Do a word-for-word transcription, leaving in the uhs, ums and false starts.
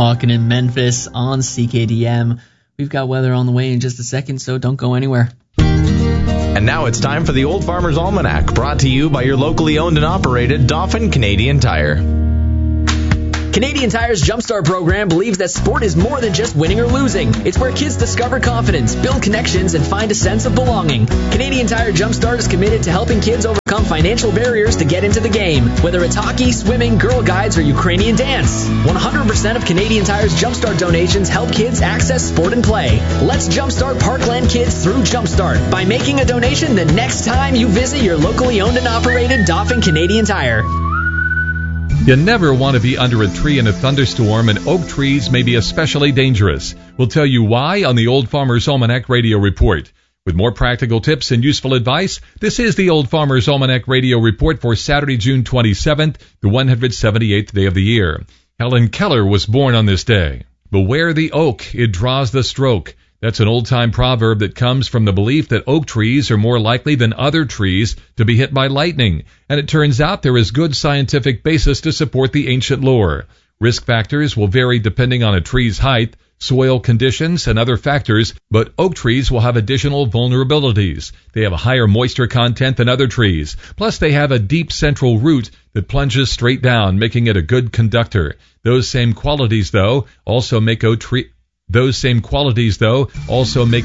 Walking in Memphis on C K D M. We've got weather on the way in just a second, so don't go anywhere. And now it's time for the Old Farmer's Almanac, brought to you by your locally owned and operated Dauphin Canadian Tire. Canadian Tire's Jumpstart program believes that sport is more than just winning or losing. It's where kids discover confidence, build connections, and find a sense of belonging. Canadian Tire Jumpstart is committed to helping kids overcome financial barriers to get into the game, whether it's hockey, swimming, Girl Guides, or Ukrainian dance. one hundred percent of Canadian Tire's Jumpstart donations help kids access sport and play. Let's jumpstart Parkland kids through Jumpstart by making a donation the next time you visit your locally owned and operated Dauphin Canadian Tire. You never want to be under a tree in a thunderstorm, and oak trees may be especially dangerous. We'll tell you why on the Old Farmer's Almanac Radio Report. With more practical tips and useful advice, this is the Old Farmer's Almanac Radio Report for Saturday, June twenty-seventh, the one hundred seventy-eighth day of the year. Helen Keller was born on this day. Beware the oak, it draws the stroke. That's an old-time proverb that comes from the belief that oak trees are more likely than other trees to be hit by lightning, and it turns out there is good scientific basis to support the ancient lore. Risk factors will vary depending on a tree's height, soil conditions, and other factors, but oak trees will have additional vulnerabilities. They have a higher moisture content than other trees. Plus, they have a deep central root that plunges straight down, making it a good conductor. Those same qualities, though, also make oak tree Those same qualities, though, also make